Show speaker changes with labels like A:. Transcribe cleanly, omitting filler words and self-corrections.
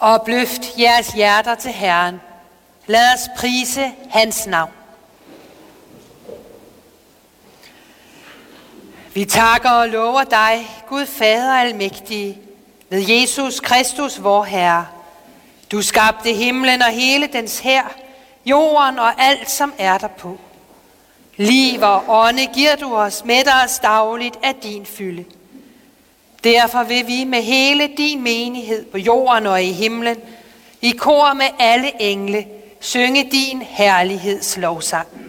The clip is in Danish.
A: Opløft jeres hjerter til Herren. Lad os prise hans navn. Vi takker og lover dig, Gud Fader almægtige, ved Jesus Kristus, vor Herre. Du skabte himlen og hele dens hær, jorden og alt, som er derpå. Liv og ånde giver du os, mætter os dagligt af din fylde. Derfor vil vi med hele din menighed på jorden og i himlen, i kor med alle engle, synge din herligheds lovsang.